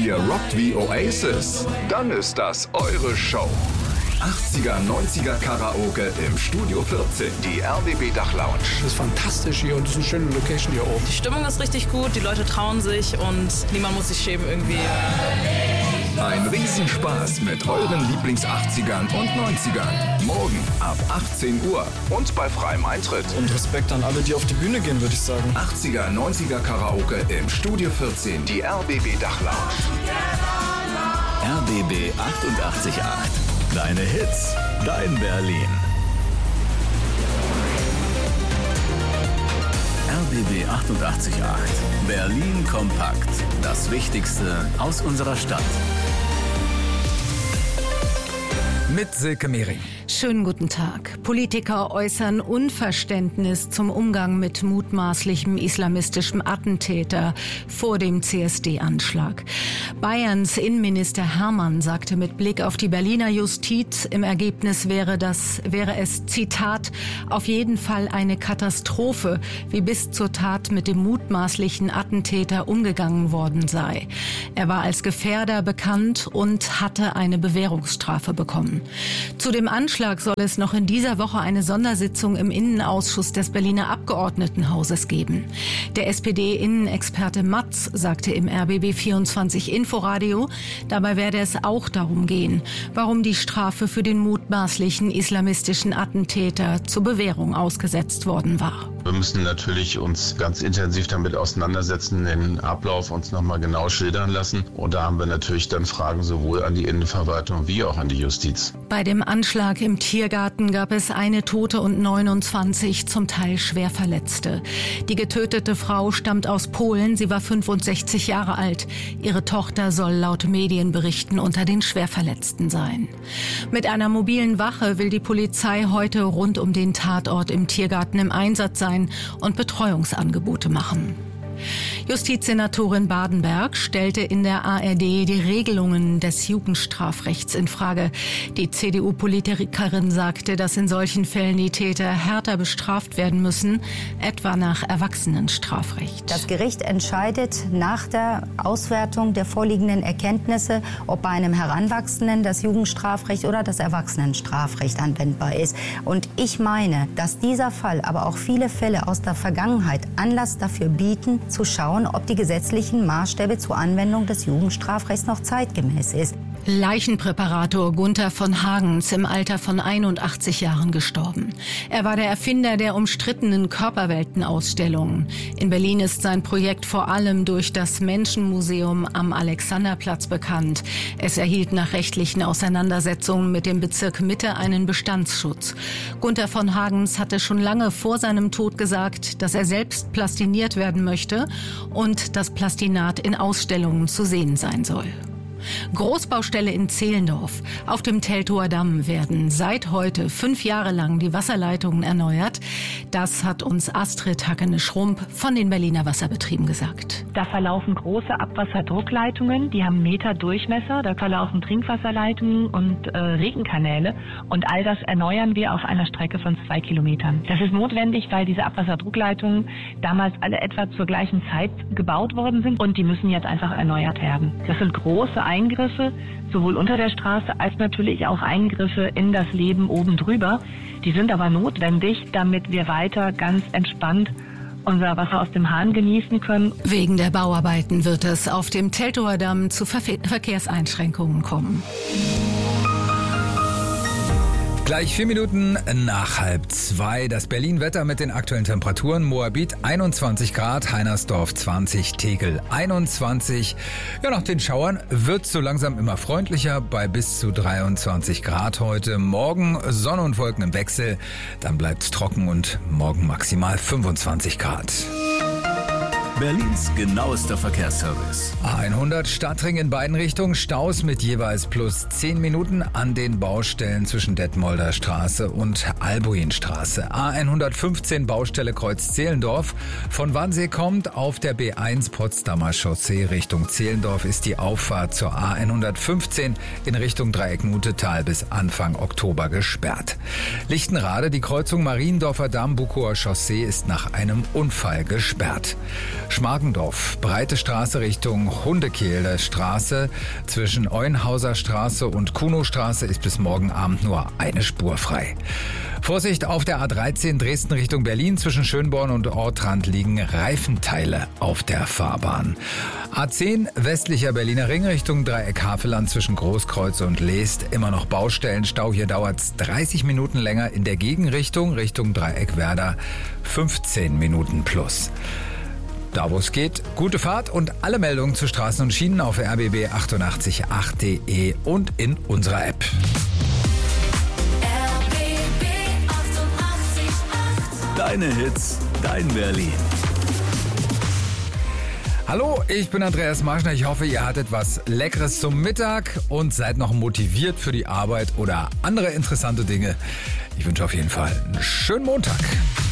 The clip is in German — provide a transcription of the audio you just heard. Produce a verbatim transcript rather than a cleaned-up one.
Ihr rockt wie Oasis? Dann ist das eure Show. achtziger, neunziger Karaoke im Studio vierzehn, die R B B Dachlounge. Das ist fantastisch hier und es ist eine schöne Location hier oben. Die Stimmung ist richtig gut, die Leute trauen sich und niemand muss sich schämen irgendwie. Ein Riesenspaß mit euren Lieblings-achtzigern und neunzigern. Morgen ab achtzehn Uhr und bei freiem Eintritt. Und Respekt an alle, die auf die Bühne gehen, würde ich sagen. achtziger, neunziger Karaoke im Studio vierzehn, die R B B Dachlounge. R B B achtundachtzig Komma acht. Deine Hits, dein Berlin. R B B achtundachtzig Komma acht. Berlin kompakt. Das Wichtigste aus unserer Stadt. Mit Silke Mehring. Schönen guten Tag. Politiker äußern Unverständnis zum Umgang mit mutmaßlichem islamistischem Attentäter vor dem C S D-Anschlag. Bayerns Innenminister Hermann sagte mit Blick auf die Berliner Justiz, im Ergebnis wäre das, wäre es, Zitat, auf jeden Fall eine Katastrophe, wie bis zur Tat mit dem mutmaßlichen Attentäter umgegangen worden sei. Er war als Gefährder bekannt und hatte eine Bewährungsstrafe bekommen. Zu dem Anschlag soll es noch in dieser Woche eine Sondersitzung im Innenausschuss des Berliner Abgeordnetenhauses geben. Der S P D-Innenexperte Matz sagte im R B B vierundzwanzig Inforadio, dabei werde es auch darum gehen, warum die Strafe für den mutmaßlichen islamistischen Attentäter zur Bewährung ausgesetzt worden war. Wir müssen natürlich uns ganz intensiv damit auseinandersetzen, den Ablauf uns nochmal genau schildern lassen. Und da haben wir natürlich dann Fragen sowohl an die Innenverwaltung wie auch an die Justiz. Bei dem Anschlag im Tiergarten gab es eine Tote und neunundzwanzig zum Teil schwer Verletzte. Die getötete Frau stammt aus Polen, sie war fünfundsechzig Jahre alt. Ihre Tochter soll laut Medienberichten unter den Schwerverletzten sein. Mit einer mobilen Wache will die Polizei heute rund um den Tatort im Tiergarten im Einsatz sein und Betreuungsangebote machen. Justizsenatorin Badenberg stellte in der A R D die Regelungen des Jugendstrafrechts in Frage. Die C D U-Politikerin sagte, dass in solchen Fällen die Täter härter bestraft werden müssen, etwa nach Erwachsenenstrafrecht. Das Gericht entscheidet nach der Auswertung der vorliegenden Erkenntnisse, ob bei einem Heranwachsenden das Jugendstrafrecht oder das Erwachsenenstrafrecht anwendbar ist. Und ich meine, dass dieser Fall, aber auch viele Fälle aus der Vergangenheit Anlass dafür bieten, zu schauen, ob die gesetzlichen Maßstäbe zur Anwendung des Jugendstrafrechts noch zeitgemäß ist. Leichenpräparator Gunther von Hagens im Alter von einundachtzig Jahren gestorben. Er war der Erfinder der umstrittenen Körperweltenausstellungen. In Berlin ist sein Projekt vor allem durch das Menschenmuseum am Alexanderplatz bekannt. Es erhielt nach rechtlichen Auseinandersetzungen mit dem Bezirk Mitte einen Bestandsschutz. Gunther von Hagens hatte schon lange vor seinem Tod gesagt, dass er selbst plastiniert werden möchte und das Plastinat in Ausstellungen zu sehen sein soll. Großbaustelle in Zehlendorf. Auf dem Teltower Damm werden seit heute fünf Jahre lang die Wasserleitungen erneuert. Das hat uns Astrid Hackene-Schrump von den Berliner Wasserbetrieben gesagt. Da verlaufen große Abwasserdruckleitungen, die haben Meter Durchmesser. Da verlaufen Trinkwasserleitungen und äh, Regenkanäle. Und all das erneuern wir auf einer Strecke von zwei Kilometern. Das ist notwendig, weil diese Abwasserdruckleitungen damals alle etwa zur gleichen Zeit gebaut worden sind. Und die müssen jetzt einfach erneuert werden. Das sind große Eingriffe, sowohl unter der Straße als natürlich auch Eingriffe in das Leben oben drüber. Die sind aber notwendig, damit wir weiter ganz entspannt unser Wasser aus dem Hahn genießen können. Wegen der Bauarbeiten wird es auf dem Teltower Damm zu Ver- Verkehrseinschränkungen kommen. Gleich vier Minuten nach halb zwei. Das Berlin-Wetter mit den aktuellen Temperaturen. Moabit einundzwanzig Grad, Heinersdorf zwanzig, Tegel einundzwanzig. Ja, nach den Schauern wird so langsam immer freundlicher bei bis zu dreiundzwanzig Grad heute. Morgen Sonne und Wolken im Wechsel. Dann bleibt's trocken und morgen maximal fünfundzwanzig Grad. Berlins genauester Verkehrsservice. A hundert Stadtring in beiden Richtungen, Staus mit jeweils plus zehn Minuten an den Baustellen zwischen Detmolder Straße und Albuinstraße. A hundertfünfzehn Baustelle Kreuz Zehlendorf. Von Wannsee kommt auf der B eins Potsdamer Chaussee Richtung Zehlendorf ist die Auffahrt zur A hundertfünfzehn in Richtung Dreieck Mutetal bis Anfang Oktober gesperrt. Lichtenrade, die Kreuzung Mariendorfer Damm-Bukower Chaussee ist nach einem Unfall gesperrt. Schmargendorf, Breite Straße Richtung Hundekehle Straße. Zwischen Euenhauser Straße und Kunostraße ist bis morgen Abend nur eine Spur frei. Vorsicht auf der A dreizehn Dresden Richtung Berlin. Zwischen Schönborn und Ortrand liegen Reifenteile auf der Fahrbahn. A zehn westlicher Berliner Ring Richtung Dreieck Havelland zwischen Großkreuz und Leest. Immer noch Baustellenstau. Hier dauert es dreißig Minuten länger. In der Gegenrichtung Richtung Dreieck Werder fünfzehn Minuten plus. Da wo es geht, gute Fahrt und alle Meldungen zu Straßen und Schienen auf r b b achtundachtzig Punkt acht punkt d e und in unserer App. Deine Hits, dein Berlin. Hallo, ich bin Andreas Marschner. Ich hoffe, ihr hattet was Leckeres zum Mittag und seid noch motiviert für die Arbeit oder andere interessante Dinge. Ich wünsche auf jeden Fall einen schönen Montag.